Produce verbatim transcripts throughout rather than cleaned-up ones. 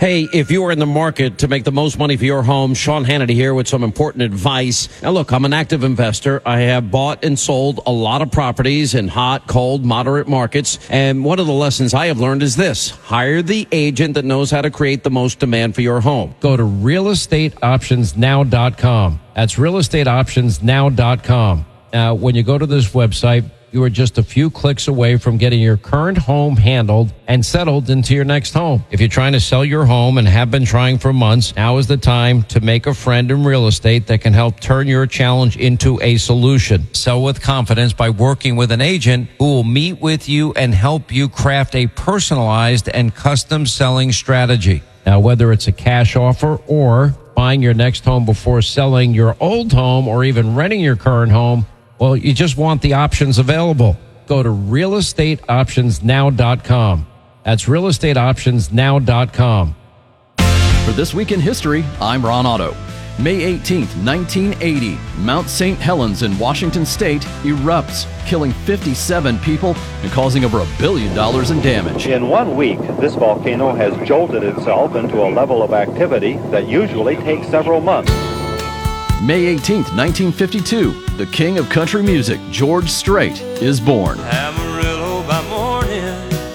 Hey, if you are in the market to make the most money for your home, Sean Hannity here with some important advice. Now, look, I'm an active investor. I have bought and sold a lot of properties in hot, cold, moderate markets. And one of the lessons I have learned is this. Hire the agent that knows how to create the most demand for your home. Go to real estate options now dot com. That's real estate options now dot com. Now, when you go to this website, you are just a few clicks away from getting your current home handled and settled into your next home. If you're trying to sell your home and have been trying for months, now is the time to make a friend in real estate that can help turn your challenge into a solution. Sell with confidence by working with an agent who will meet with you and help you craft a personalized and custom selling strategy. Now, whether it's a cash offer or buying your next home before selling your old home or even renting your current home, well, you just want the options available. Go to real estate options now dot com. That's real estate options now dot com. For This Week in History, I'm Ron Otto. May eighteenth, nineteen eighty, Mount Saint Helens in Washington State erupts, killing fifty-seven people and causing over a billion dollars in damage. In one week, this volcano has jolted itself into a level of activity that usually takes several months. May eighteenth, nineteen fifty-two, the king of country music, George Strait, is born. Amarillo by morning,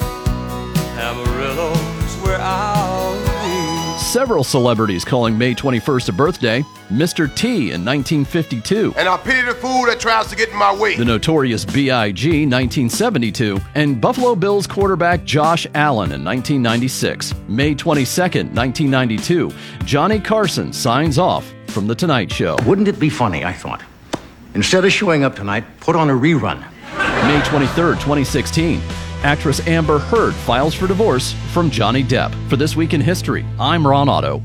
Amarillo's where I'll be. Several celebrities calling May twenty-first a birthday. Mister T in nineteen fifty-two. And I pity the fool that tries to get in my way. The Notorious B I G nineteen seventy-two. And Buffalo Bills quarterback Josh Allen in nineteen ninety-six. May twenty-second, nineteen ninety-two, Johnny Carson signs off from The Tonight Show. Wouldn't it be funny, I thought, instead of showing up tonight, put on a rerun. May twenty-third, twenty sixteen, actress Amber Heard files for divorce from Johnny Depp. For This Week in History, I'm Ron Otto.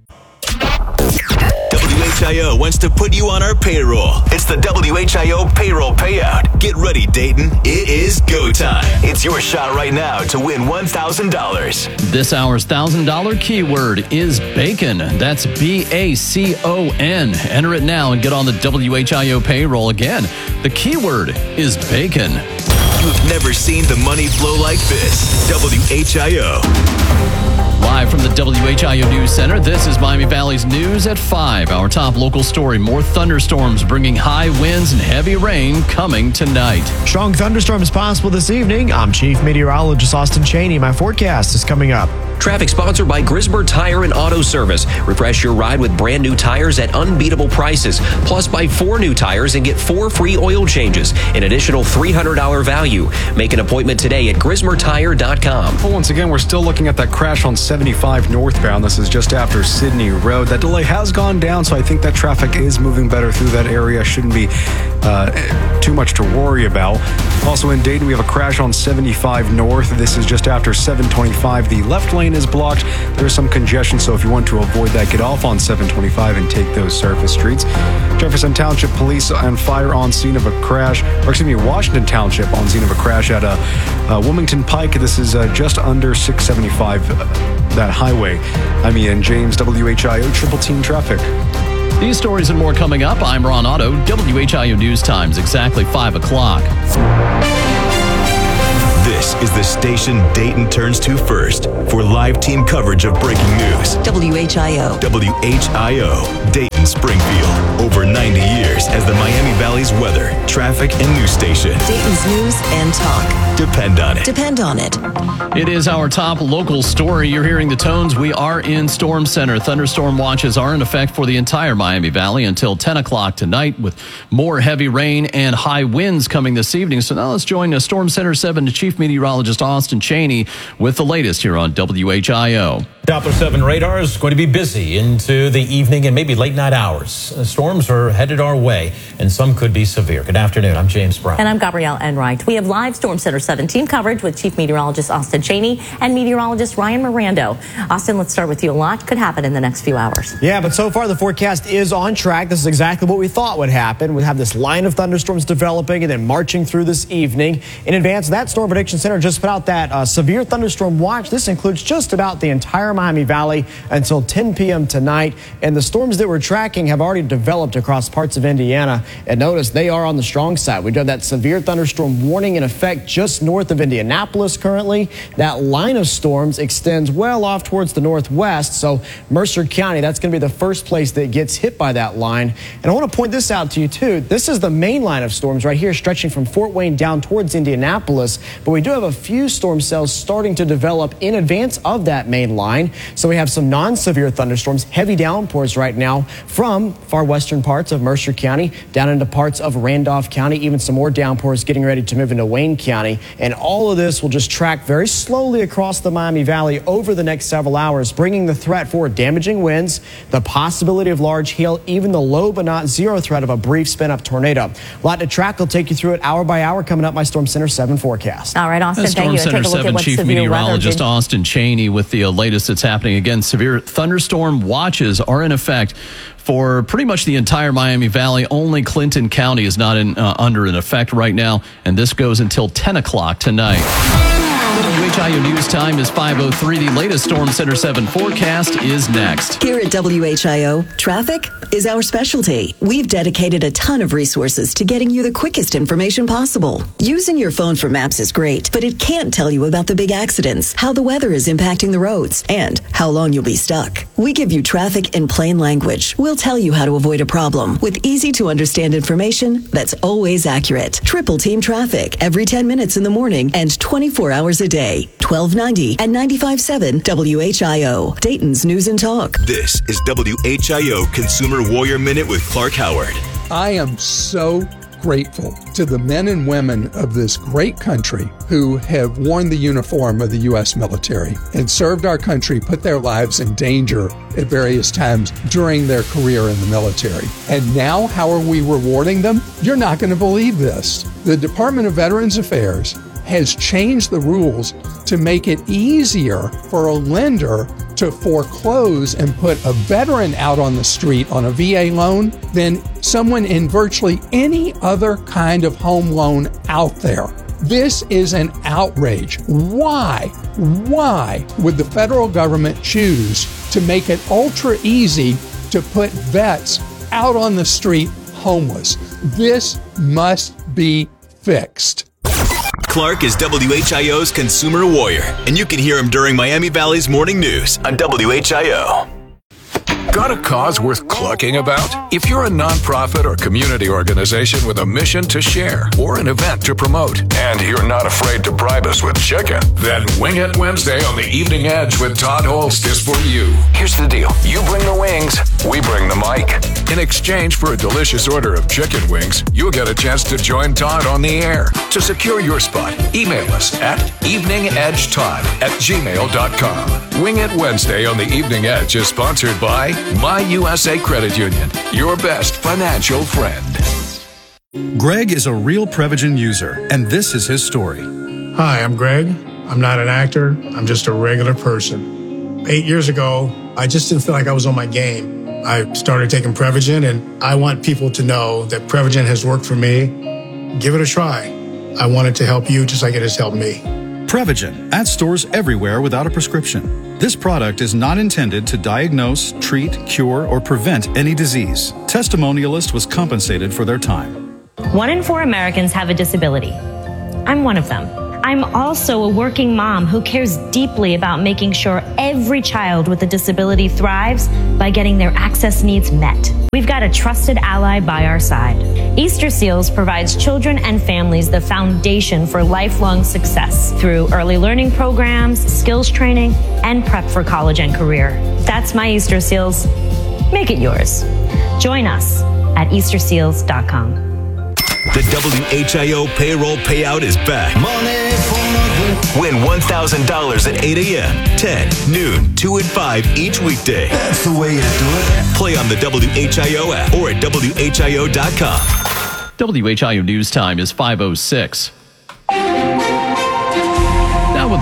W H I O wants to put you on our payroll. It's the W H I O payroll payout. Get ready, Dayton. It is go time. It's your shot right now to win one thousand dollars. This hour's one thousand dollars keyword is bacon. That's B A C O N. Enter it now and get on the W H I O payroll again. The keyword is bacon. You've never seen the money flow like this. W H I O. Live from the W H I O News Center, this is Miami Valley's News at five. Our top local story, more thunderstorms bringing high winds and heavy rain coming tonight. Strong thunderstorms possible this evening. I'm Chief Meteorologist Austin Cheney. My forecast is coming up. Traffic sponsored by Grismer Tire and Auto Service. Refresh your ride with brand new tires at unbeatable prices. Plus, buy four new tires and get four free oil changes. An additional three hundred dollars value. Make an appointment today at grismer tire dot com. Well, once again, we're still looking at that crash on seventy-five northbound. This is just after Sydney Road. That delay has gone down, so I think that traffic is moving better through that area. Shouldn't be uh, too much to worry about. Also in Dayton, we have a crash on seventy-five north. This is just after seven twenty-five. The left lane is blocked. There is some congestion, so if you want to avoid that, get off on seven twenty-five and take those surface streets. Jefferson Township Police and Fire on scene of a crash, or excuse me, Washington Township on scene of a crash at uh, uh, Wilmington Pike. This is uh, just under six seventy-five, uh, that highway. I mean, in James, W H I O Triple Team Traffic. These stories and more coming up. I'm Ron Otto, W H I O News Times, exactly five o'clock. This is the station Dayton turns to first for live team coverage of breaking news. W H I O. W H I O, Dayton Springfield. Over ninety years as the Miami Valley's weather, traffic, and news station. Dayton's news and talk. Depend on it. Depend on it. It is our top local story. You're hearing the tones. We are in Storm Center. Thunderstorm watches are in effect for the entire Miami Valley until ten o'clock tonight, with more heavy rain and high winds coming this evening. So now let's join uh, Storm Center seven Chief Meteorologist Austin Cheney with the latest here on W H I O. Doppler seven radar is going to be busy into the evening and maybe late night hours. Uh, storms are headed our way, and some could be severe. Good afternoon. I'm James Brown. And I'm Gabrielle Enright. We have live Storm Center seven team coverage with Chief Meteorologist Austin Cheney and meteorologist Ryan Mirando. Austin, let's start with you. A lot could happen in the next few hours. Yeah, but so far the forecast is on track. This is exactly what we thought would happen. We have this line of thunderstorms developing and then marching through this evening. In advance, that Storm Prediction Center just put out that uh, severe thunderstorm watch. This includes just about the entire Miami Valley until ten p.m. tonight. And the storms that we're tracking tracking have already developed across parts of Indiana. And notice they are on the strong side. We do have that severe thunderstorm warning in effect just north of Indianapolis currently. That line of storms extends well off towards the northwest. So Mercer County, that's going to be the first place that gets hit by that line. And I want to point this out to you too. This is the main line of storms right here stretching from Fort Wayne down towards Indianapolis. But we do have a few storm cells starting to develop in advance of that main line. So we have some non-severe thunderstorms, heavy downpours right now from far western parts of Mercer County down into parts of Randolph County, even some more downpours getting ready to move into Wayne County. And all of this will just track very slowly across the Miami Valley over the next several hours, bringing the threat for damaging winds, the possibility of large hail, even the low but not zero threat of a brief spin-up tornado. A lot to track. I'll take you through it hour by hour coming up my Storm Center seven forecast. All right, Austin, Storm thank you. Center Take a look seven at what Chief severe Meteorologist weather did. Austin Cheney with the uh, latest that's happening. Again, severe thunderstorm watches are in effect for pretty much the entire Miami Valley. Only Clinton County is not in, uh, under an effect right now, and this goes until ten o'clock tonight. W H I O News Time is five oh three. The latest Storm Center seven forecast is next. Here at W H I O, traffic is our specialty. We've dedicated a ton of resources to getting you the quickest information possible. Using your phone for maps is great, but it can't tell you about the big accidents, how the weather is impacting the roads, and how long you'll be stuck. We give you traffic in plain language. We'll tell you how to avoid a problem with easy to understand information that's always accurate. Triple Team Traffic every ten minutes in the morning and twenty-four hours a day. twelve ninety and ninety-five point seven W H I O, Dayton's News and Talk. This is W H I O Consumer Warrior Minute with Clark Howard. I am so grateful to the men and women of this great country who have worn the uniform of the U S military and served our country, put their lives in danger at various times during their career in the military. And now, how are we rewarding them? You're not going to believe this. The Department of Veterans Affairs has changed the rules to make it easier for a lender to foreclose and put a veteran out on the street on a V A loan than someone in virtually any other kind of home loan out there. This is an outrage. Why? Why would the federal government choose to make it ultra easy to put vets out on the street homeless? This must be fixed. Clark is W H I O's Consumer Warrior, and you can hear him during Miami Valley's morning news on W H I O. Got a cause worth clucking about? If you're a nonprofit or community organization with a mission to share or an event to promote, and you're not afraid to bribe us with chicken, then Wing It Wednesday on the Evening Edge with Todd Holst is for you. Here's the deal. You bring the wings, we bring the mic. In exchange for a delicious order of chicken wings, you'll get a chance to join Todd on the air. To secure your spot, email us at eveningedgetodd at gmail dot com. Wing It Wednesday on the Evening Edge is sponsored by My U S A Credit Union, your best financial friend. Greg is a real Prevagen user, and this is his story. Hi, I'm Greg. I'm not an actor. I'm just a regular person. Eight years ago, I just didn't feel like I was on my game. I started taking Prevagen, and I want people to know that Prevagen has worked for me. Give it a try. I want it to help you just like it has helped me. Prevagen, at stores everywhere without a prescription. This product is not intended to diagnose, treat, cure, or prevent any disease. Testimonialist was compensated for their time. One in four Americans have a disability. I'm one of them. I'm also a working mom who cares deeply about making sure every child with a disability thrives by getting their access needs met. We've got a trusted ally by our side. Easter Seals provides children and families the foundation for lifelong success through early learning programs, skills training, and prep for college and career. That's my Easter Seals. Make it yours. Join us at easter seals dot com. The W H I O payroll payout is back. Money for Win one thousand dollars at eight a.m., ten, noon, two, and five each weekday. That's the way you do it. Play on the W H I O app or at W H I O dot com. W H I O News Time is five oh six. Now with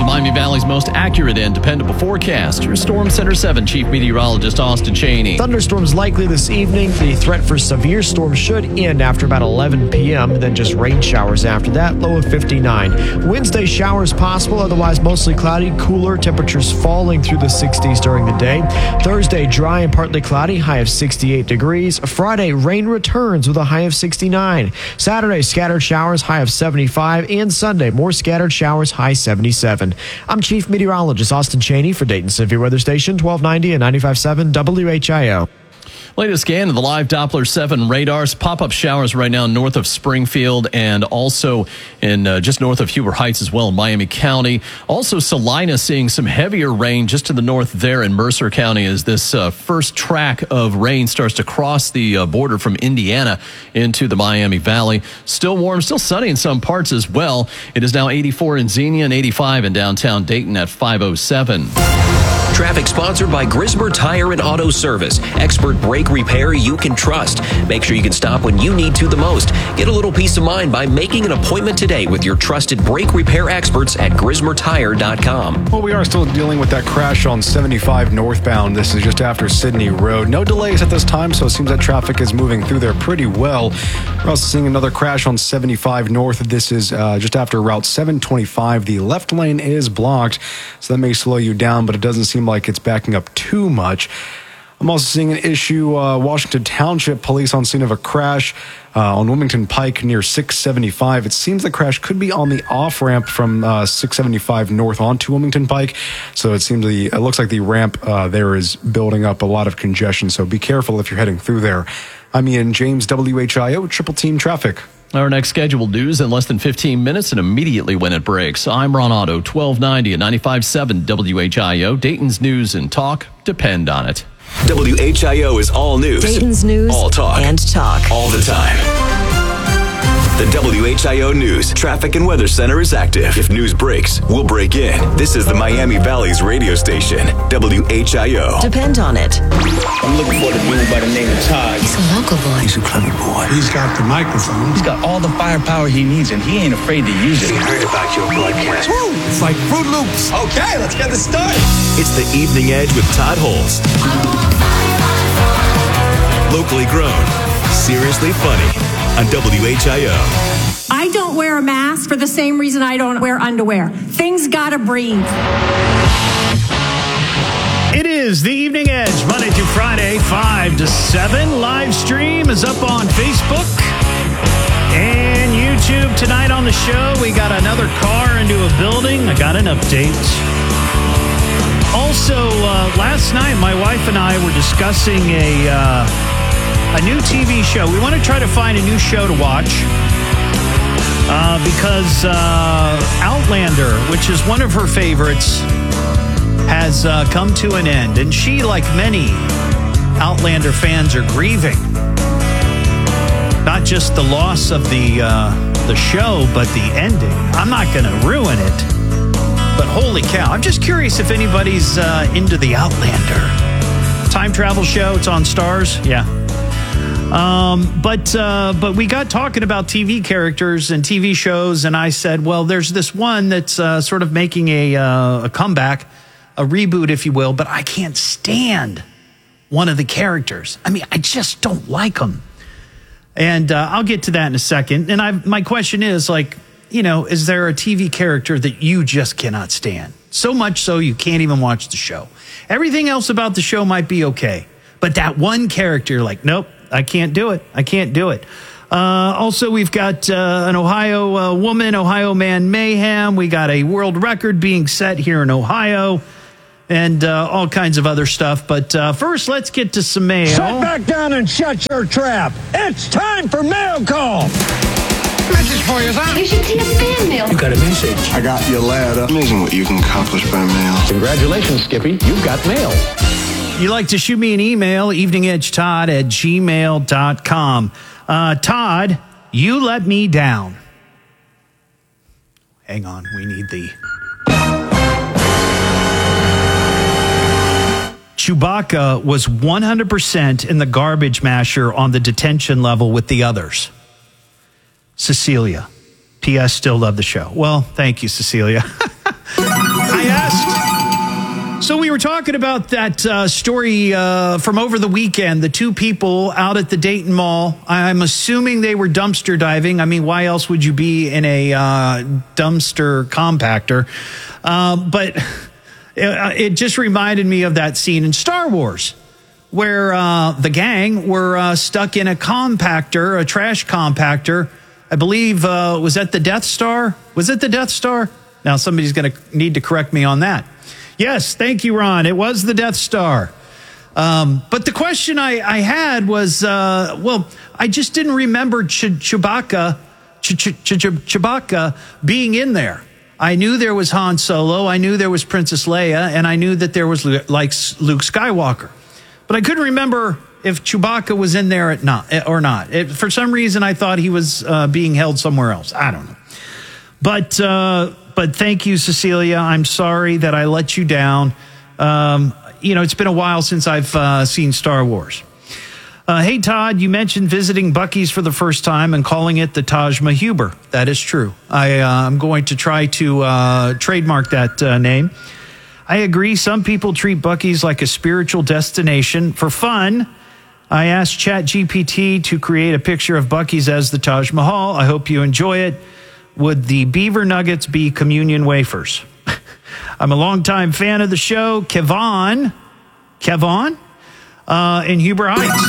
Miami Valley's most accurate and dependable forecast. Your Storm Center seven Chief Meteorologist Austin Cheney. Thunderstorms likely this evening. The threat for severe storms should end after about eleven p.m. Then just rain showers after that. Low of fifty-nine. Wednesday showers possible. Otherwise mostly cloudy. Cooler. Temperatures falling through the sixties during the day. Thursday dry and partly cloudy. High of sixty-eight degrees. Friday rain returns with a high of sixty-nine. Saturday scattered showers. High of seventy-five. And Sunday more scattered showers. High seventy-seven. I'm Chief Meteorologist Austin Cheney for Dayton Severe Weather Station twelve ninety and ninety-five point seven W H I O. Latest scan of the live Doppler seven radars. Pop-up showers right now north of Springfield and also in uh, just north of Huber Heights as well in Miami County. Also Salina seeing some heavier rain just to the north there in Mercer County as this uh, first track of rain starts to cross the uh, border from Indiana into the Miami Valley. Still warm, still sunny in some parts as well. It is now eighty-four in Xenia and eighty-five in downtown Dayton at five oh seven. Traffic sponsored by Grismer Tire and Auto Service. Expert brake repair you can trust. Make sure you can stop when you need to the most. Get a little peace of mind by making an appointment today with your trusted brake repair experts at Grismer Tire dot com. Well, we are still dealing with that crash on seventy-five northbound. This is just after Sydney Road. No delays at this time, so it seems that traffic is moving through there pretty well. We're also seeing another crash on seventy-five north. This is uh, just after Route seven twenty-five. The left lane is blocked, so that may slow you down, but it doesn't seem like it's backing up too much. I'm also seeing an issue, uh, Washington Township police on scene of a crash uh, on Wilmington Pike near six seventy-five. It seems the crash could be on the off-ramp from uh, six seventy-five north onto Wilmington Pike. So it seems the it looks like the ramp uh, there is building up a lot of congestion. So be careful if you're heading through there. I'm Ian James, W H I O, Triple Team Traffic. Our next scheduled news in less than fifteen minutes and immediately when it breaks. I'm Ron Otto, twelve ninety and ninety-five point seven W H I O. Dayton's news and talk depend on it. W H I O is all news. Dayton's news all talk. and talk. All the time. The W H I O News Traffic and Weather Center is active. If news breaks, we'll break in. This is the Miami Valley's radio station, W H I O. Depend on it. I'm looking for the dude by the name of Todd. He's a local boy. He's a clever boy. He's got the microphone. He's got all the firepower he needs, and he ain't afraid to use it. We heard about your broadcast. Woo! It's like Fruit Loops. Okay, let's get this started. It's the Evening Edge with Todd Holst. Locally grown, seriously funny on W H I O. I don't wear a mask for the same reason I don't wear underwear. Things gotta breathe. It is the Evening Edge, Monday through Friday, five to seven. Live stream is up on Facebook and YouTube. Tonight on the show, we got another car into a building. I got an update. Also, uh, last night, my wife and I were discussing a, uh, a new T V show. We want to try to find a new show to watch. Uh, because uh, Outlander, which is one of her favorites, has uh, come to an end. And she, like many Outlander fans, are grieving. Not just the loss of the, uh, the show, but the ending. I'm not going to ruin it. But holy cow, I'm just curious if anybody's uh, into the Outlander. Time travel show, it's on Stars. Yeah. Um, but uh, but we got talking about T V characters and T V shows, and I said, well, there's this one that's uh, sort of making a, uh, a comeback, a reboot, if you will, but I can't stand one of the characters. I mean, I just don't like them. And uh, I'll get to that in a second. And I, my question is, like, you know, is there a T V character that you just cannot stand? So much so you can't even watch the show. Everything else about the show might be okay, but that one character, like, nope. I can't do it. I can't do it. Uh, also, we've got uh, an Ohio uh, woman, Ohio man mayhem. We got a world record being set here in Ohio and uh, all kinds of other stuff. But uh, first, let's get to some mail. Sit back down and shut your trap. It's time for mail call. Message for you, son. You should see a fan mail. You got a message. I got your letter. Amazing what you can accomplish by mail. Congratulations, Skippy. You've got mail. You like to shoot me an email, eveningedgetodd at gmail dot com. Uh, Todd, you let me down. Hang on, we need the... Chewbacca was one hundred percent in the garbage masher on the detention level with the others. Cecilia. P S. Still love the show. Well, thank you, Cecilia. I asked. So we were talking about that uh, story uh, from over the weekend, the two people out at the Dayton Mall. I'm assuming they were dumpster diving. I mean, why else would you be in a uh, dumpster compactor? Uh, but it, it just reminded me of that scene in Star Wars where uh, the gang were uh, stuck in a compactor, a trash compactor. I believe, uh, was that the Death Star? Was it the Death Star? Now, somebody's going to need to correct me on that. Yes, thank you, Ron. It was the Death Star. Um, but the question I, I had was, uh, well, I just didn't remember Ch- Chewbacca, Ch- Ch- Ch- Chewbacca being in there. I knew there was Han Solo, I knew there was Princess Leia, and I knew that there was like Luke Skywalker. But I couldn't remember if Chewbacca was in there at not, or not. It, for some reason, I thought he was uh, being held somewhere else. I don't know. But... Uh, But thank you, Cecilia. I'm sorry that I let you down. Um, you know, it's been a while since I've uh, seen Star Wars. Uh, hey, Todd, you mentioned visiting Buc-ee's for the first time and calling it the Taj Mahal. That is true. I, uh, I'm going to try to uh, trademark that uh, name. I agree. Some people treat Buc-ee's like a spiritual destination. For fun, I asked ChatGPT to create a picture of Buc-ee's as the Taj Mahal. I hope you enjoy it. Would the beaver nuggets be communion wafers? I'm a longtime fan of the show. Kevon, Kevon, uh, in Huber Heights.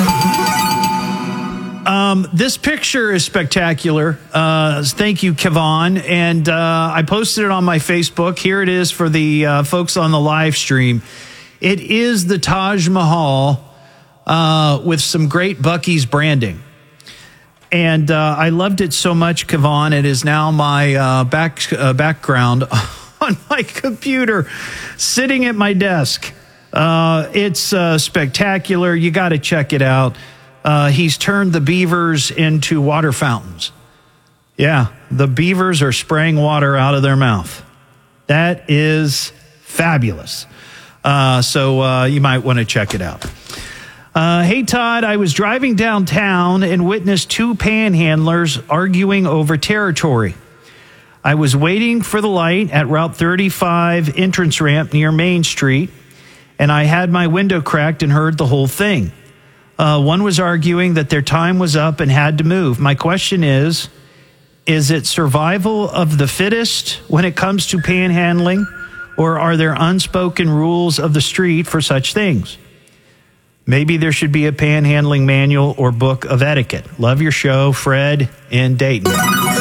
Um, this picture is spectacular. Uh, thank you, Kevon. And uh, I posted it on my Facebook. Here it is for the uh, folks on the live stream. It is the Taj Mahal uh, with some great Buc-ee's branding. And uh, I loved it so much, Kevon. It is now my uh, back uh, background on my computer, sitting at my desk. Uh, it's uh, spectacular. You got to check it out. Uh, he's turned the beavers into water fountains. Yeah, the beavers are spraying water out of their mouth. That is fabulous. Uh, so uh, you might want to check it out. Uh, hey, Todd, I was driving downtown and witnessed two panhandlers arguing over territory. I was waiting for the light at Route thirty-five entrance ramp near Main Street, and I had my window cracked and heard the whole thing. Uh, one was arguing that their time was up and had to move. My question is, is it survival of the fittest when it comes to panhandling, or are there unspoken rules of the street for such things? Maybe there should be a panhandling manual or book of etiquette. Love your show, Fred in Dayton.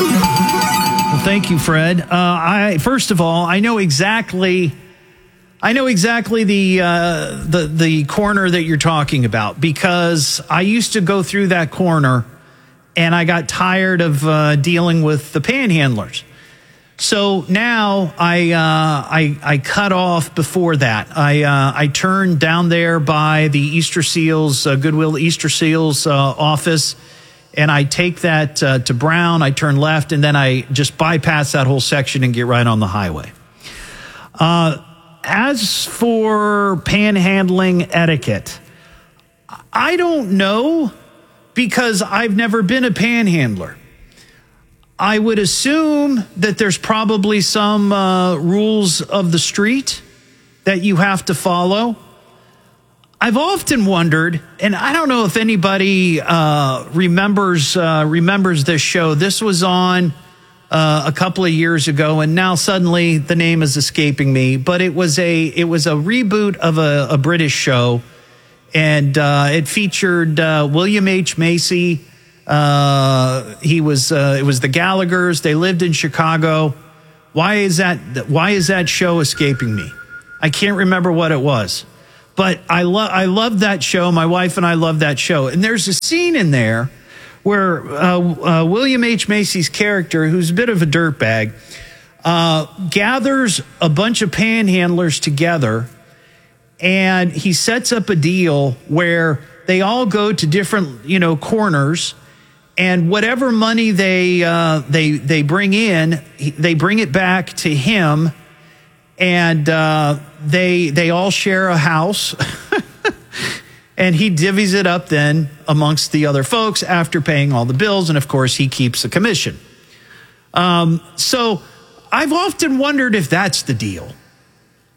Well, thank you, Fred. Uh, I first of all, I know exactly, I know exactly the uh, the the corner that you're talking about because I used to go through that corner, and I got tired of uh, dealing with the panhandlers. So now I, uh, I I cut off before that. I uh, I turned down there by the Easter Seals, uh, Goodwill Easter Seals uh, office, and I take that uh, to Brown. I turn left, and then I just bypass that whole section and get right on the highway. Uh, as for panhandling etiquette, I don't know because I've never been a panhandler. I would assume that there's probably some uh, rules of the street that you have to follow. I've often wondered, and I don't know if anybody uh, remembers uh, remembers this show. This was on uh, a couple of years ago, and now suddenly the name is escaping me. But it was a it was a reboot of a, a British show, and uh, it featured uh, William H. Macy. Uh, he was, uh, it was the Gallaghers. They lived in Chicago. Why is that, why is that show escaping me? I can't remember what it was, but I love, I love that show. My wife and I love that show. And there's a scene in there where, uh, uh, William H. Macy's character, who's a bit of a dirtbag, uh, gathers a bunch of panhandlers together, and he sets up a deal where they all go to different, you know, corners. And whatever money they uh, they they bring in, they bring it back to him, and uh, they they all share a house, and he divvies it up then amongst the other folks after paying all the bills, and of course he keeps a commission. Um, so I've often wondered if that's the deal.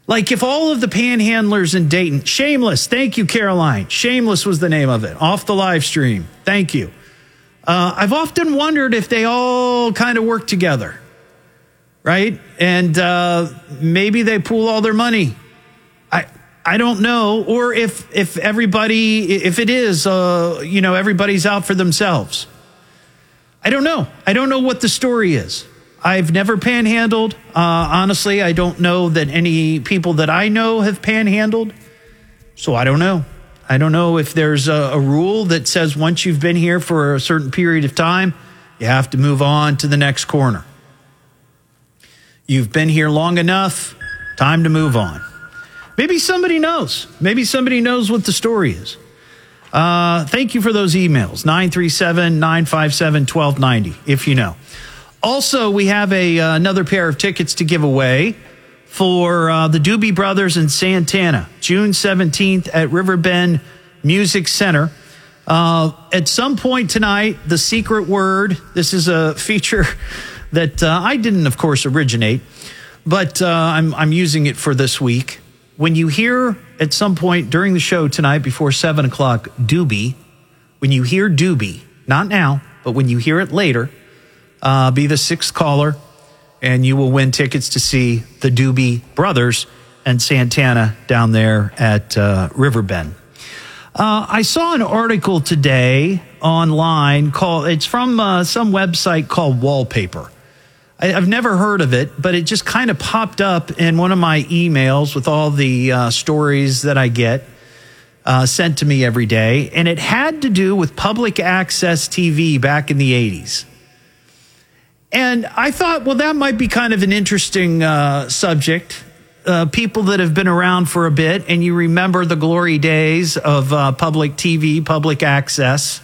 Like if all of the panhandlers in Dayton, Shameless, thank you, Caroline. Shameless was the name of it, off the live stream. Thank you. Uh, I've often wondered if they all kind of work together, right? And uh, maybe they pool all their money. I I don't know. Or if if everybody, if it is, uh, you know, everybody's out for themselves. I don't know. I don't know what the story is. I've never panhandled. Uh, honestly, I don't know that any people that I know have panhandled. So I don't know. I don't know if there's a, a rule that says once you've been here for a certain period of time, you have to move on to the next corner. You've been here long enough, time to move on. Maybe somebody knows. Maybe somebody knows what the story is. Uh, thank you for those emails, nine three seven, nine five seven, one two nine zero, if you know. Also, we have a uh, another pair of tickets to give away for uh, the Doobie Brothers and Santana, June seventeenth at Riverbend Music Center. Uh, at some point tonight, the secret word, this is a feature that uh, I didn't, of course, originate, but uh, I'm, I'm using it for this week. When you hear at some point during the show tonight before seven o'clock, Doobie, when you hear Doobie, not now, but when you hear it later, Uh, be the sixth caller, and you will win tickets to see the Doobie Brothers and Santana down there at uh, Riverbend. Uh, I saw an article today online called, it's from uh, some website called Wallpaper. I, I've never heard of it, but it just kind of popped up in one of my emails with all the uh, stories that I get uh, sent to me every day, and it had to do with public access T V back in the eighties. And I thought, well, that might be kind of an interesting uh, subject. Uh, people that have been around for a bit, and you remember the glory days of uh, public T V, public access,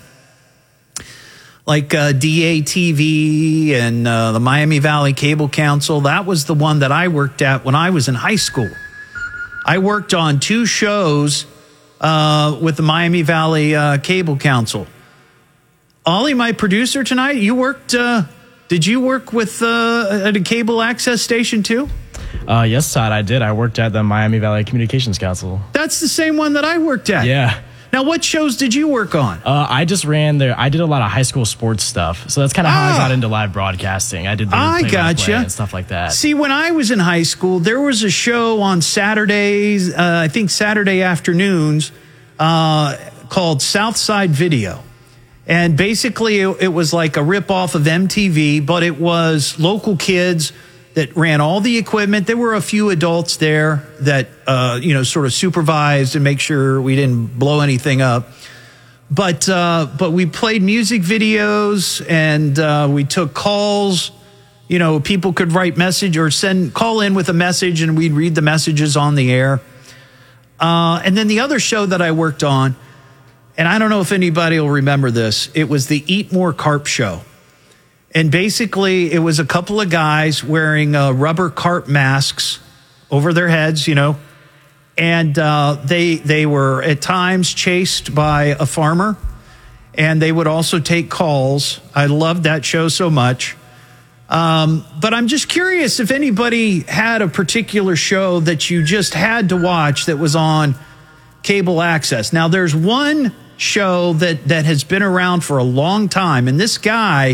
like uh, D A T V and uh, the Miami Valley Cable Council. That was the one that I worked at when I was in high school. I worked on two shows uh, with the Miami Valley uh, Cable Council. Ollie, my producer tonight, you worked... Uh, Did you work with uh, at a cable access station too? Uh, yes, Todd, I did. I worked at the Miami Valley Communications Council. That's the same one that I worked at. Yeah. Now, what shows did you work on? Uh, I just ran there. I did a lot of high school sports stuff. So that's kind of how Ah. I got into live broadcasting. I did the I play-by-play gotcha. and stuff like that. See, when I was in high school, there was a show on Saturdays, uh, I think Saturday afternoons, uh, called Southside Video. And basically, it, it was like a ripoff of M T V, but it was local kids that ran all the equipment. There were a few adults there that, uh, you know, sort of supervised and make sure we didn't blow anything up. But uh, but we played music videos and uh, we took calls. You know, people could write message or send call in with a message, and we'd read the messages on the air. Uh, and then the other show that I worked on, and I don't know if anybody will remember this, it was the Eat More Carp Show. And basically, it was a couple of guys wearing uh, rubber carp masks over their heads, you know, and uh, they they were at times chased by a farmer, and they would also take calls. I loved that show so much. Um, but I'm just curious if anybody had a particular show that you just had to watch that was on cable access. Now, there's one show that, that has been around for a long time, and this guy...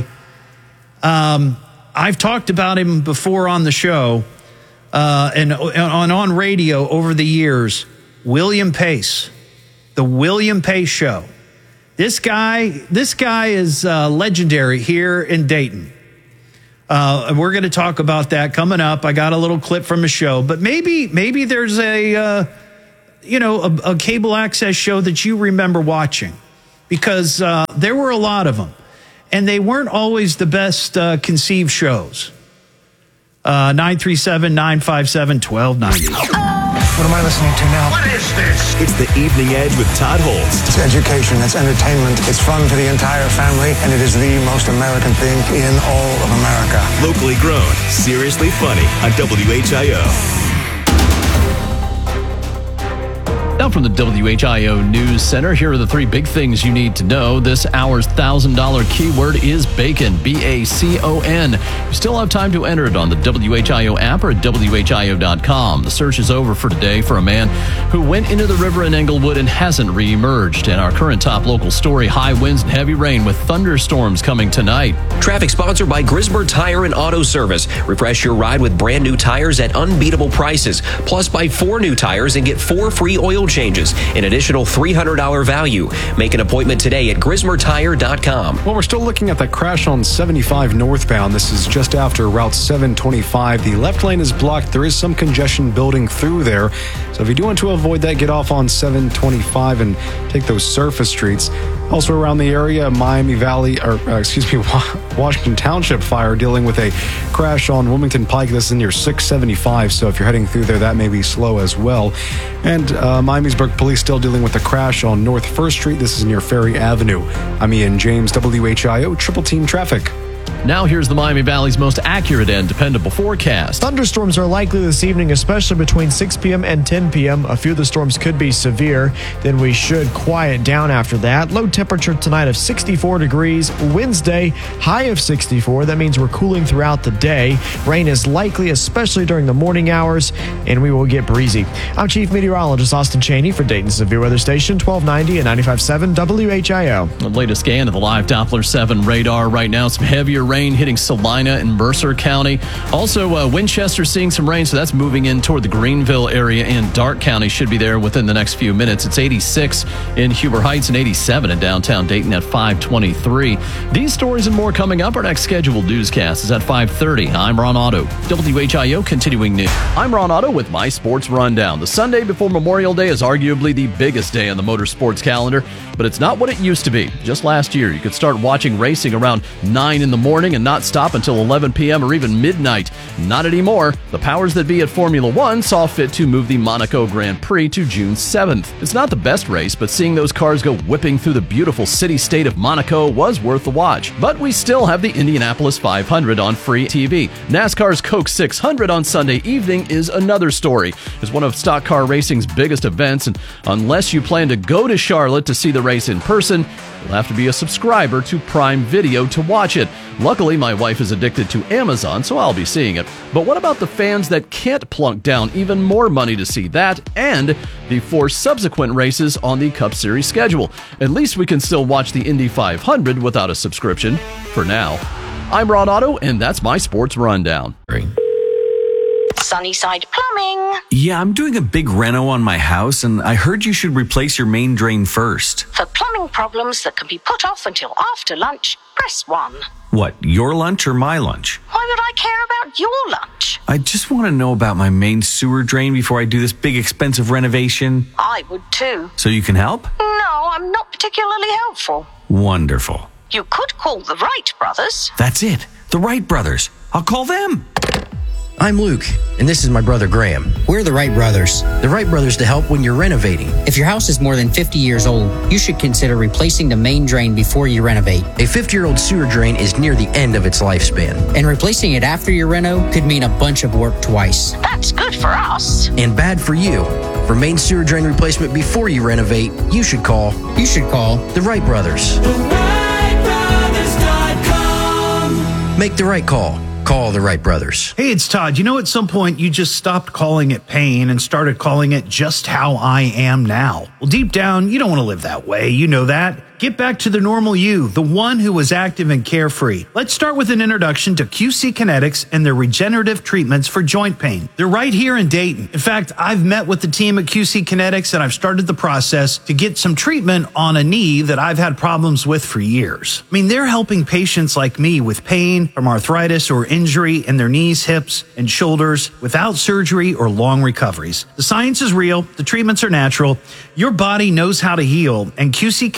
Um, I've talked about him before on the show uh, and on, on radio over the years. William Pace, the William Pace Show. This guy, this guy is uh, legendary here in Dayton. Uh, and we're going to talk about that coming up. I got a little clip from a show, but maybe maybe there's a uh, you know a, a cable access show that you remember watching, because uh, there were a lot of them. And they weren't always the best uh, conceived shows. Uh, nine three seven, nine five seven, one two nine zero. What am I listening to now? What is this? It's the Evening Edge with Todd Holtz. It's education, it's entertainment, it's fun for the entire family, and it is the most American thing in all of America. Locally grown, seriously funny on W H I O. Now, from the W H I O News Center. Here are the three big things you need to know. This hour's one thousand dollars keyword is bacon, B A C O N. You still have time to enter it on the W H I O app or at W H I O dot com. The search is over for today for a man who went into the river in Englewood and hasn't reemerged. And our current top local story, high winds and heavy rain with thunderstorms coming tonight. Traffic sponsored by Grisber Tire and Auto Service. Refresh your ride with brand new tires at unbeatable prices. Plus, buy four new tires and get four free oil changes, an additional three hundred dollars value. Make an appointment today at Grismer Tire dot com. Well, we're still looking at that crash on seventy-five northbound. This is just after Route seven twenty-five. The left lane is blocked. There is some congestion building through there. So if you do want to avoid that, get off on seven twenty-five and take those surface streets. Also around the area, Miami Valley, or uh, excuse me, Washington Township fire dealing with a crash on Wilmington Pike. This is near six seventy-five, so if you're heading through there, that may be slow as well. And uh, Miamisburg Police still dealing with a crash on North First Street. This is near Ferry Avenue. I'm Ian James, W H I O, Triple Team Traffic. Now here's the Miami Valley's most accurate and dependable forecast. Thunderstorms are likely this evening, especially between six p.m. and ten p.m. A few of the storms could be severe. Then we should quiet down after that. Low temperature tonight of sixty-four degrees. Wednesday, high of sixty-four. That means we're cooling throughout the day. Rain is likely, especially during the morning hours, and we will get breezy. I'm Chief Meteorologist Austin Cheney for Dayton Severe Weather Station, twelve ninety and ninety-five point seven W H I O. The latest scan of the live Doppler seven radar right now. Some heavier rain hitting Salina and Mercer County. Also, uh, Winchester seeing some rain, so that's moving in toward the Greenville area, and Darke County should be there within the next few minutes. It's eighty-six in Huber Heights and eighty-seven in downtown Dayton at five twenty-three. These stories and more coming up. Our next scheduled newscast is at five thirty. I'm Ron Otto. W H I O continuing news. I'm Ron Otto with my sports rundown. The Sunday before Memorial Day is arguably the biggest day on the motorsports calendar, but it's not what it used to be. Just last year, you could start watching racing around nine in the morning and not stop until eleven p.m. or even midnight. Not anymore. The powers that be at Formula One saw fit to move the Monaco Grand Prix to June seventh. It's not the best race, but seeing those cars go whipping through the beautiful city-state of Monaco was worth the watch. But we still have the Indianapolis five hundred on free T V. NASCAR's Coke six hundred on Sunday evening is another story. It's one of stock car racing's biggest events, and unless you plan to go to Charlotte to see the race in person, you'll have to be a subscriber to Prime Video to watch it. Luckily, my wife is addicted to Amazon, so I'll be seeing it. But what about the fans that can't plunk down even more money to see that and the four subsequent races on the Cup Series schedule? At least we can still watch the Indy five hundred without a subscription, for now. I'm Ron Otto, and that's my sports rundown. Sunnyside Plumbing. Yeah, I'm doing a big reno on my house, and I heard you should replace your main drain first. For plumbing problems that can be put off until after lunch, press one. What, your lunch or my lunch? Why would I care about your lunch? I just want to know about my main sewer drain before I do this big expensive renovation. I would too. So you can help? No, I'm not particularly helpful. Wonderful. You could call the Wright brothers. That's it. The Wright brothers. I'll call them. I'm Luke, and this is my brother Graham. We're the Wright Brothers. The Wright Brothers to help when you're renovating. If your house is more than fifty years old, you should consider replacing the main drain before you renovate. A fifty-year-old sewer drain is near the end of its lifespan. And replacing it after your reno could mean a bunch of work twice. That's good for us. And bad for you. For main sewer drain replacement before you renovate, you should call... You should call... The Wright Brothers. The Wright Brothers dot com. Make the right call. Call the Wright Brothers. Hey, it's Todd. You know, at some point, you just stopped calling it pain and started calling it just how I am now. Well, deep down, you don't want to live that way. You know that. Get back to the normal you, the one who was active and carefree. Let's start with an introduction to Q C Kinetics and their regenerative treatments for joint pain. They're right here in Dayton. In fact, I've met with the team at Q C Kinetics and I've started the process to get some treatment on a knee that I've had problems with for years. I mean, they're helping patients like me with pain from arthritis or injury in their knees, hips, and shoulders without surgery or long recoveries. The science is real. The treatments are natural. Your body knows how to heal, and Q C Kinetics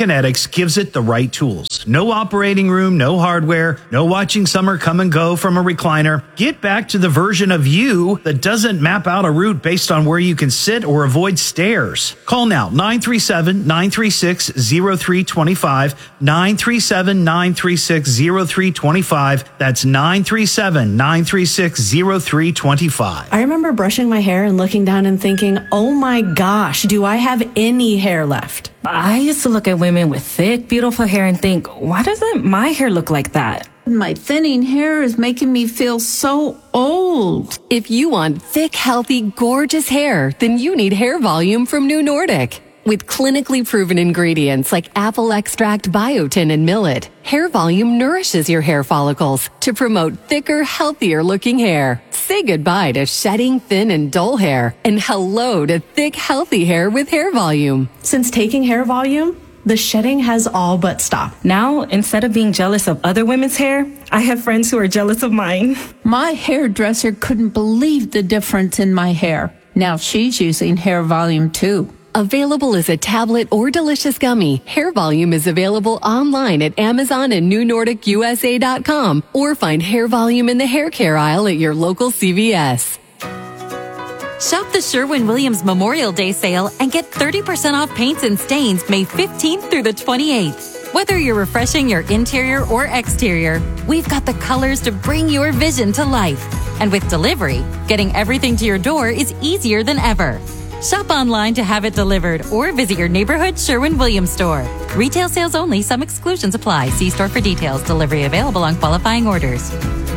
X gives it the right tools. No operating room, no hardware, no watching summer come and go from a recliner. Get back to the version of you that doesn't map out a route based on where you can sit or avoid stairs. Call now, nine three seven, nine three six, zero three two five, nine three seven, nine three six, zero three two five. That's nine three seven, nine three six, zero three two five. I remember brushing my hair and looking down and thinking, oh my gosh, do I have any hair left? I used to look at women with thick, beautiful hair and think, why doesn't my hair look like that? My thinning hair is making me feel so old. If you want thick, healthy, gorgeous hair, then you need Hair Volume from New Nordic. With clinically proven ingredients like apple extract, biotin, and millet, Hair Volume nourishes your hair follicles to promote thicker, healthier looking hair. Say goodbye to shedding, thin, and dull hair, and hello to thick, healthy hair with Hair Volume. Since taking Hair Volume, the shedding has all but stopped. Now, instead of being jealous of other women's hair, I have friends who are jealous of mine. My hairdresser couldn't believe the difference in my hair. Now she's using Hair Volume too. Available as a tablet or delicious gummy, Hair Volume is available online at Amazon and New Nordic U S A dot com, or find Hair Volume in the hair care aisle at your local C V S. Shop the Sherwin-Williams Memorial Day sale and get thirty percent off paints and stains May fifteenth through the twenty-eighth. Whether you're refreshing your interior or exterior, we've got the colors to bring your vision to life. And with delivery, getting everything to your door is easier than ever. Shop online to have it delivered or visit your neighborhood Sherwin-Williams store. Retail sales only. Some exclusions apply. See store for details. Delivery available on qualifying orders.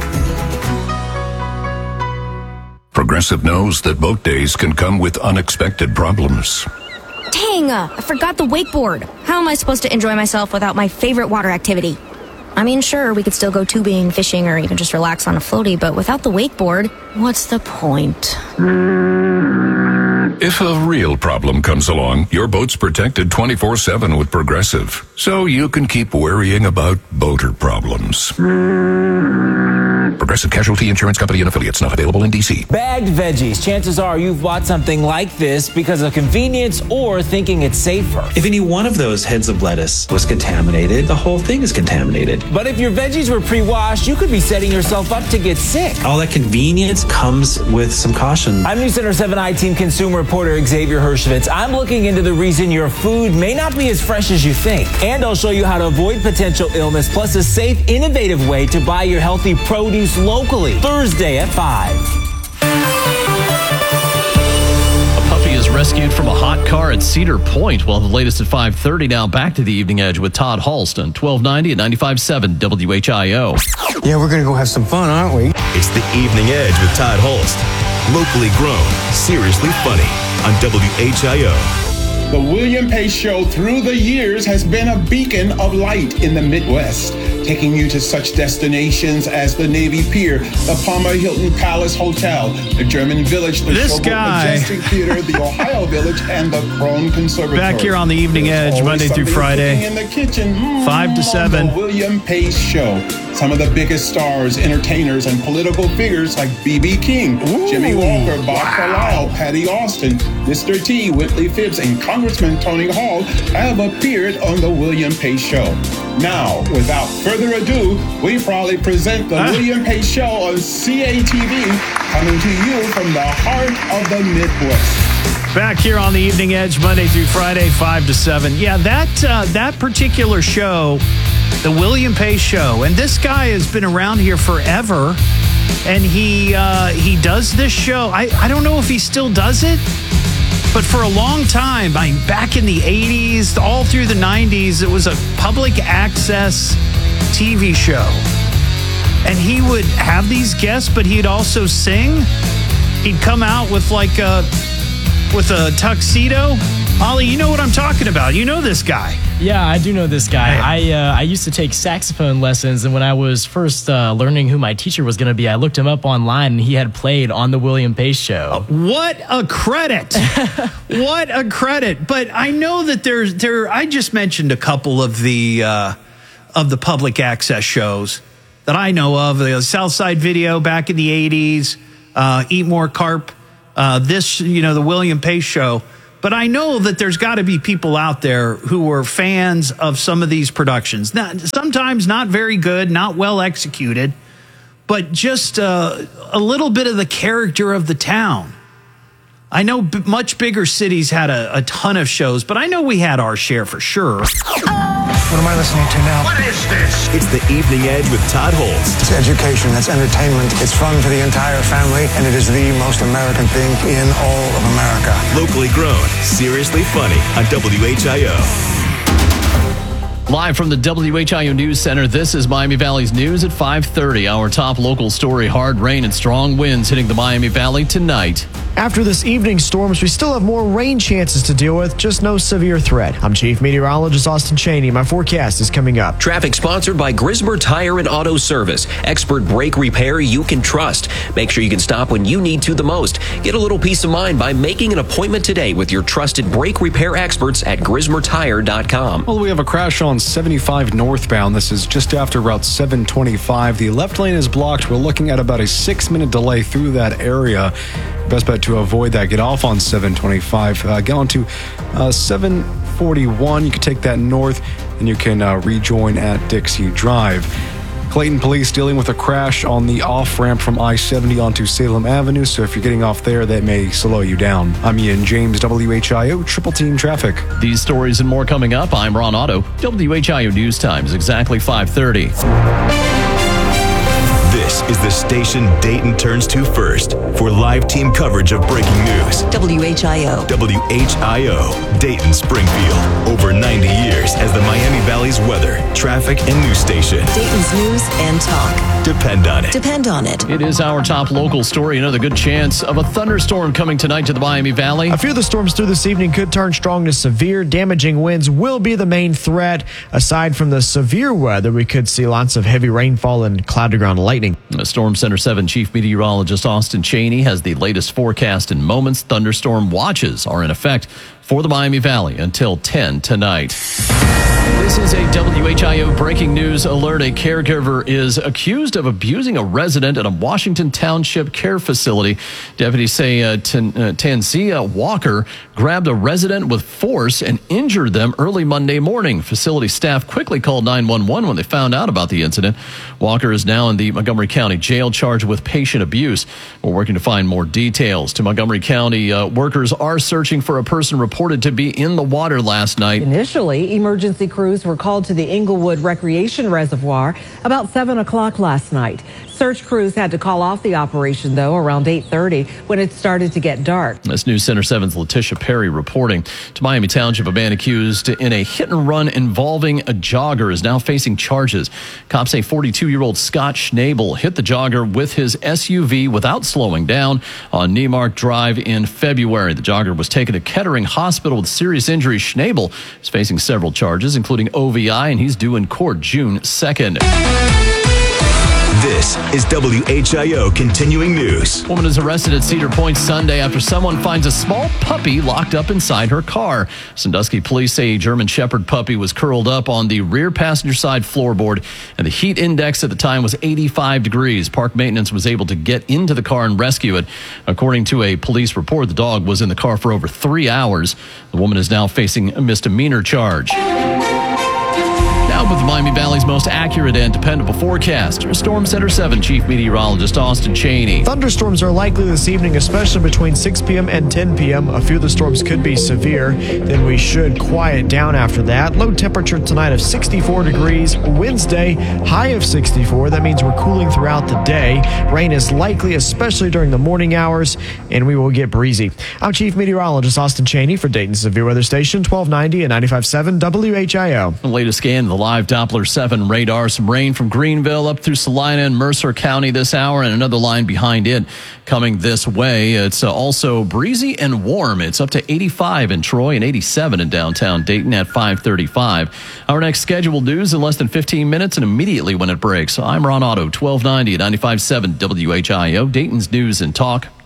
Progressive knows that boat days can come with unexpected problems. Dang, uh, I forgot the wakeboard. How am I supposed to enjoy myself without my favorite water activity? I mean, sure, we could still go tubing, fishing, or even just relax on a floaty, but without the wakeboard, what's the point? If a real problem comes along, your boat's protected twenty-four seven with Progressive, so you can keep worrying about boater problems. Progressive Casualty Insurance Company and Affiliates, not available in D C. Bagged veggies. Chances are you've bought something like this because of convenience or thinking it's safer. If any one of those heads of lettuce was contaminated, the whole thing is contaminated. But if your veggies were pre-washed, you could be setting yourself up to get sick. All that convenience comes with some caution. I'm News Center seven I-Team consumer reporter Xavier Hershevitz. I'm looking into the reason your food may not be as fresh as you think. And I'll show you how to avoid potential illness, plus a safe, innovative way to buy your healthy produce locally. Thursday at five. A puppy is rescued from a hot car at Cedar Point. Well, the latest at five thirty. Now back to the Evening Edge with Todd Halston, twelve ninety at ninety-five point seven W H I O. Yeah, we're going to go have some fun, aren't we? It's the Evening Edge with Todd Holst. Locally grown, seriously funny on W H I O. The William Pace Show through the years has been a beacon of light in the Midwest, taking you to such destinations as the Navy Pier, the Palmer Hilton Palace Hotel, the German Village, the This Showboat guy. Majestic Theater, the Ohio Village, and the Crone Conservatory. Back here on the Evening There's Edge, always Monday through something Friday, cooking in the kitchen, mm, five to seven. on the William Pace Show. Some of the biggest stars, entertainers, and political figures like B B King, Ooh, Jimmy Walker, Bob wow. Carlisle, Patty Austin, Mister T, Whitley Phibbs, and Congressman Tony Hall have appeared on the William Pace Show. Now, without further ado, we proudly present the Huh? William Pace Show on C A T V, coming to you from the heart of the Midwest. Back here on the Evening Edge, Monday through Friday, five to seven. Yeah, that uh, that particular show, the William Pace Show, and this guy has been around here forever, and he uh, he does this show. I, I don't know if he still does it, but for a long time, I mean, back in the eighties, all through the nineties, it was a public access T V show. And he would have these guests, but he'd also sing. He'd come out with like a with a tuxedo. Ollie, you know what I'm talking about. You know this guy. Yeah, I do know this guy. I uh, I used to take saxophone lessons, and when I was first uh, learning who my teacher was going to be, I looked him up online, and he had played on the William Pace Show. What a credit! What a credit! But I know that there's there. I just mentioned a couple of the uh, of the public access shows that I know of. The Southside Video back in the eighties, uh, Eat More Carp. Uh, this, you know, the William Pace Show. But I know that there's got to be people out there who are fans of some of these productions. Not, sometimes not very good, not well executed, but just uh, a little bit of the character of the town. I know b- much bigger cities had a, a ton of shows, but I know we had our share for sure. What am I listening to now? What is this? It's the Evening Edge with Todd Holtz. It's education, that's entertainment, it's fun for the entire family, and it is the most American thing in all of America. Locally grown, seriously funny on W H I O. Live from the W H I O News Center, this is Miami Valley's news at five thirty. Our top local story, hard rain and strong winds hitting the Miami Valley tonight. After this evening's storms, we still have more rain chances to deal with, just no severe threat. I'm Chief Meteorologist Austin Cheney. My forecast is coming up. Traffic sponsored by Grismer Tire and Auto Service. Expert brake repair you can trust. Make sure you can stop when you need to the most. Get a little peace of mind by making an appointment today with your trusted brake repair experts at grismer tire dot com. Well, we have a crash on seventy-five northbound. This is just after Route seven twenty-five. The left lane is blocked. We're looking at about a six-minute delay through that area. Best bet to avoid that. Get off on seven twenty-five. Uh, get on to uh, seven forty-one. You can take that north, and you can uh, rejoin at Dixie Drive. Clayton Police dealing with a crash on the off-ramp from I seventy onto Salem Avenue, so if you're getting off there, that may slow you down. I'm Ian James, W H I O, Triple Team Traffic. These stories and more coming up. I'm Ron Otto. W H I O News Time is exactly five thirty. This is the station Dayton turns to first for live team coverage of breaking news. W H I O. W H I O, Dayton Springfield. Over ninety years as the Miami Valley's weather, traffic, and news station. Dayton's news and talk. Depend on it. Depend on it. It is our top local story. Another good chance of a thunderstorm coming tonight to the Miami Valley. A few of the storms through this evening could turn strong to severe. Damaging winds will be the main threat. Aside from the severe weather, we could see lots of heavy rainfall and cloud-to-ground lightning. The Storm Center seven Chief Meteorologist Austin Cheney has the latest forecast in moments. Thunderstorm watches are in effect for the Miami Valley until ten tonight. This is a W H I O breaking news alert. A caregiver is accused of abusing a resident at a Washington Township care facility. Deputies say uh, T- uh, Tanzia Walker grabbed a resident with force and injured them early Monday morning. Facility staff quickly called nine one one when they found out about the incident. Walker is now in the Montgomery County Jail charged with patient abuse. We're working to find more details. To Montgomery County, uh, workers are searching for a person reported to be in the water last night. Initially, emergency crews were called to the Inglewood Recreation Reservoir about seven o'clock last night. Search crews had to call off the operation, though, around eight thirty when it started to get dark. That's News Center seven's Letitia Perry reporting. To Miami Township, a man accused in a hit and run involving a jogger is now facing charges. Cops say forty-two-year-old Scott Schnabel hit the jogger with his S U V without slowing down on Niemark Drive in February. The jogger was taken to Kettering Hospital with serious injuries. Schnabel is facing several charges, including O V I, and he's due in court June second. This is W H I O Continuing News. Woman is arrested at Cedar Point Sunday after someone finds a small puppy locked up inside her car. Sandusky police say a German Shepherd puppy was curled up on the rear passenger side floorboard, and the heat index at the time was eighty-five degrees. Park maintenance was able to get into the car and rescue it. According to a police report, the dog was in the car for over three hours. The woman is now facing a misdemeanor charge. Now with the Miami Valley's most accurate and dependable forecast, your Storm Center seven Chief Meteorologist Austin Cheney. Thunderstorms are likely this evening, especially between six p.m. and ten p.m. A few of the storms could be severe. Then we should quiet down after that. Low temperature tonight of sixty-four degrees. Wednesday, high of sixty-four. That means we're cooling throughout the day. Rain is likely, especially during the morning hours, and we will get breezy. I'm Chief Meteorologist Austin Cheney for Dayton Severe Weather Station, twelve ninety and ninety-five point seven W H I O. The latest scan, the live Doppler seven radar. Some rain from Greenville up through Salina and Mercer County this hour, and another line behind it coming this way. It's uh, also breezy and warm. It's up to eighty-five in Troy and eighty-seven in downtown Dayton at five thirty-five. Our next scheduled news in less than fifteen minutes and immediately when it breaks. I'm Ron Otto, twelve ninety and ninety-five point seven W H I O, Dayton's News and Talk.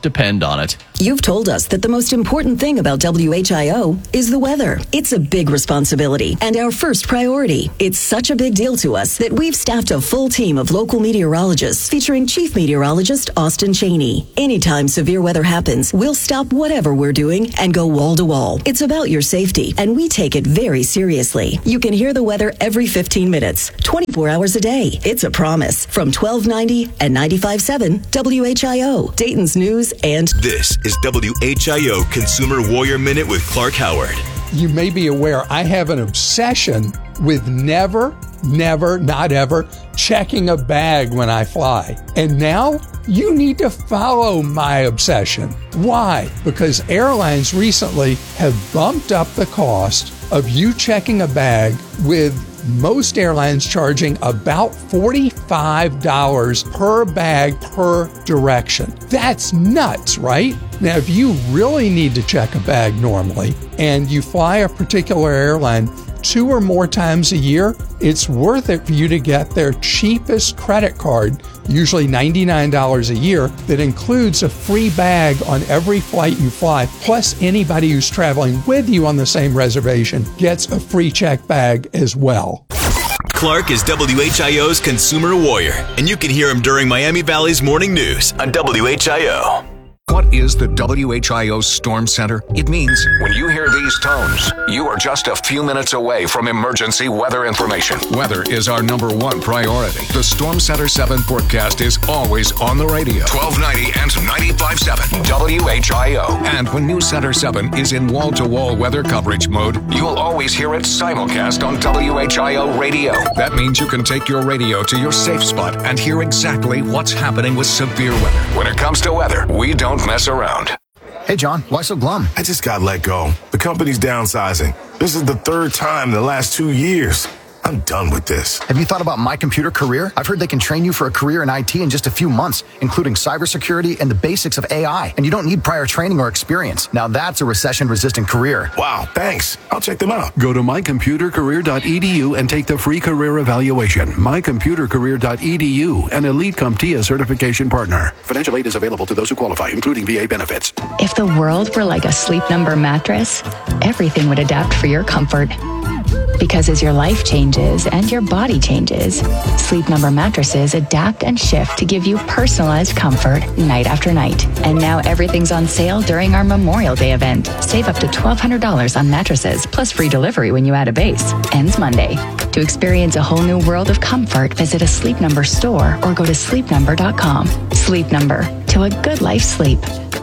depend on it. You've told us that the most important thing about W H I O is the weather. It's a big responsibility and our first priority. It's such a big deal to us that we've staffed a full team of local meteorologists featuring Chief Meteorologist Austin Cheney. Anytime severe weather happens, we'll stop whatever we're doing and go wall to wall. It's about your safety, and we take it very seriously. You can hear the weather every fifteen minutes, twenty-four hours a day. It's a promise. From twelve ninety and ninety-five point seven W H I O, Dayton's News and... This is W H I O Consumer Warrior Minute with Clark Howard. You may be aware I have an obsession with never, never, not ever checking a bag when I fly. And now you need to follow my obsession. Why? Because airlines recently have bumped up the cost of you checking a bag, with most airlines charging about forty-five dollars per bag per direction. That's nuts, right? Now, if you really need to check a bag normally and you fly a particular airline two or more times a year, it's worth it for you to get their cheapest credit card, usually ninety-nine dollars a year, that includes a free bag on every flight you fly. Plus, anybody who's traveling with you on the same reservation gets a free check bag as well. Clark is W H I O's Consumer Warrior, and you can hear him during Miami Valley's Morning News on W H I O. What is the W H I O Storm Center? It means when you hear these tones, you are just a few minutes away from emergency weather information. Weather is our number one priority. The Storm Center seven forecast is always on the radio. twelve ninety and ninety-five point seven W H I O. And when News Center seven is in wall-to-wall weather coverage mode, you'll always hear it simulcast on W H I O radio. That means you can take your radio to your safe spot and hear exactly what's happening with severe weather. When it comes to weather, we don't mess around. Hey, John, why so glum? I just got let go. The company's downsizing. This is the third time in the last two years. I'm done with this. Have you thought about My Computer Career? I've heard they can train you for a career in I T in just a few months, including cybersecurity and the basics of A I. And you don't need prior training or experience. Now that's a recession-resistant career. Wow, thanks. I'll check them out. Go to my computer career dot e d u and take the free career evaluation. my computer career dot e d u, an Elite CompTIA certification partner. Financial aid is available to those who qualify, including V A benefits. If the world were like a Sleep Number mattress, everything would adapt for your comfort. Because as your life changes and your body changes, Sleep Number mattresses adapt and shift to give you personalized comfort night after night. And now everything's on sale during our Memorial Day event. Save up to twelve hundred dollars on mattresses, plus free delivery when you add a base. Ends Monday. To experience a whole new world of comfort, visit a Sleep Number store or go to sleep number dot com. Sleep Number. To a good life sleep.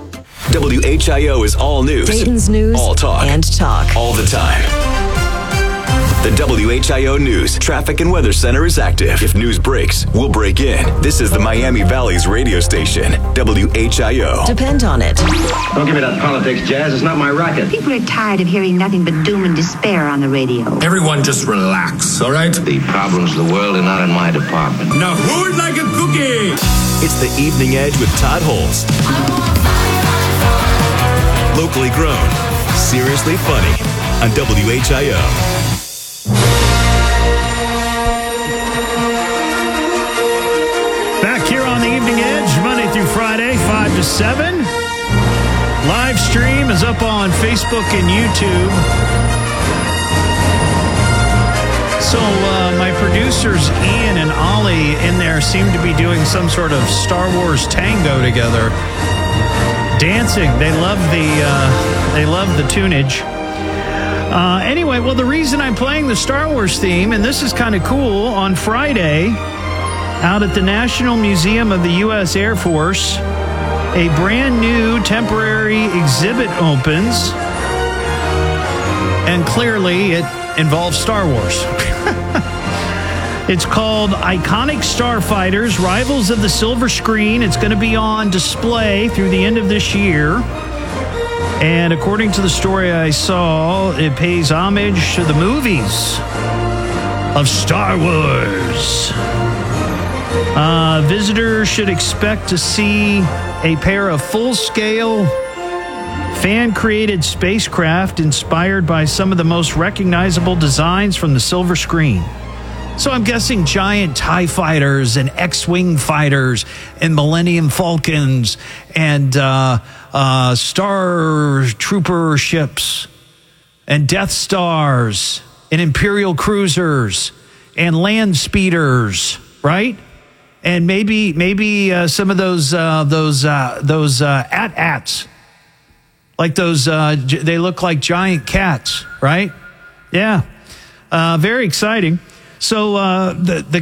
W H I O is all news. Dayton's News all talk. and talk. All the time. The W H I O News Traffic and Weather Center is active. If news breaks, we'll break in. This is the Miami Valley's radio station, W H I O. Depend on it. Don't give me that politics, Jazz. It's not my racket. People are tired of hearing nothing but doom and despair on the radio. Everyone just relax, all right? The problems of the world are not in my department. Now, who would like a cookie? It's the Evening Edge with Todd Holst. Locally grown, seriously funny on W H I O. Back here on the Evening Edge, Monday through Friday, five to seven. Live stream is up on Facebook and YouTube. So uh, my producers, Ian and Ollie, in there seem to be doing some sort of Star Wars tango together. Dancing. They love the, uh, they love the tunage. Uh, anyway, well, the reason I'm playing the Star Wars theme, and this is kind of cool, on Friday, out at the National Museum of the U S Air Force, a brand new temporary exhibit opens, and clearly it involves Star Wars. It's called Iconic Starfighters, Rivals of the Silver Screen. It's going to be on display through the end of this year. And according to the story I saw, it pays homage to the movies of Star Wars. Uh, visitors should expect to see a pair of full-scale, fan-created spacecraft inspired by some of the most recognizable designs from the silver screen. So I'm guessing giant TIE fighters and X-Wing fighters and Millennium Falcons and uh, uh, Star Trooper ships and Death Stars and Imperial cruisers and land speeders, right? And maybe maybe uh, some of those uh, those uh, those uh, A T A Ts, like those uh, they look like giant cats, right? Yeah, uh, very exciting. So uh, the the